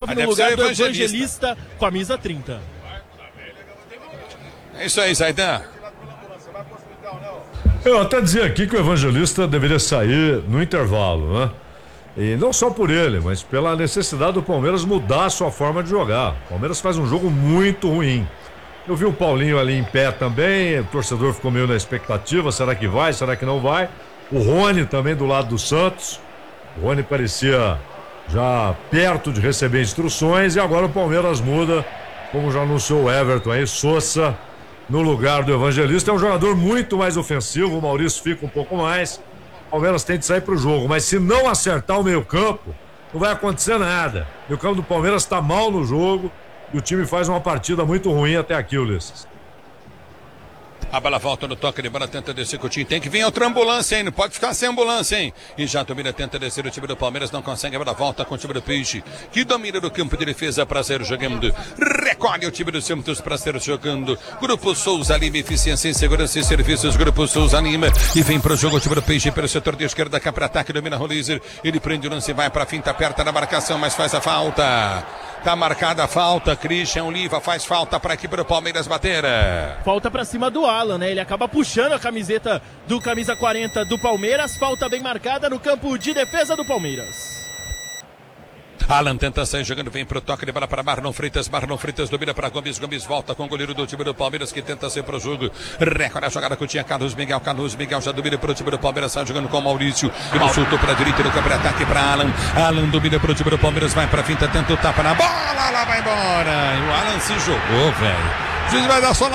no deve lugar ser do Evangelista. Evangelista, camisa 30. É isso aí, Zaidan. Eu até dizia aqui que o Evangelista deveria sair no intervalo, né? E não só por ele, mas pela necessidade do Palmeiras mudar a sua forma de jogar. O Palmeiras faz um jogo muito ruim. Eu vi o Paulinho ali em pé também, o torcedor ficou meio na expectativa, será que vai, será que não vai? O Rony também do lado do Santos. O Rony parecia já perto de receber instruções e agora o Palmeiras muda, como já anunciou o Everton aí, Sousa no lugar do Evangelista. É um jogador muito mais ofensivo, o Maurício fica um pouco mais. O Palmeiras tem de sair pro jogo, mas se não acertar o meio-campo, não vai acontecer nada. O meio-campo do Palmeiras está mal no jogo e o time faz uma partida muito ruim até aqui, Ulisses. A bola volta no toque de bola, tenta descer Coutinho. Tem que vir outra ambulância, hein? Não pode ficar sem ambulância, hein? E já domina, tenta descer o time do Palmeiras, não consegue. A bola volta com o time do Peixe, que domina no campo de defesa para ser jogando. Recolhe o time do Santos para ser jogando. Grupo Souza Lima, eficiência em segurança e serviços. Grupo Souza Lima. E vem para o jogo o time do Peixe pelo setor de esquerda, cá para ataque, domina Rolizer. Ele prende o lance, vai para a finta, aperta na marcação, mas faz a falta. Tá marcada a falta, Christian Oliva faz falta para a equipe do Palmeiras bater. Falta pra cima do Alan, né? Ele acaba puxando a camiseta do camisa 40 do Palmeiras. Falta bem marcada no campo de defesa do Palmeiras. Alan tenta sair jogando, vem pro toque de bola para Marlon Freitas domina para Gomes volta com o goleiro do time do Palmeiras que tenta ser pro jogo. Recolhe a jogada que tinha Carlos Miguel já domina pro time do Palmeiras, sai jogando com o Maurício. Ele soltou pra direita no campo de ataque para Alan domina pro time do Palmeiras, vai pra finta, tenta o tapa na bola, lá vai embora. E o Alan se jogou, velho. O juiz vai dar só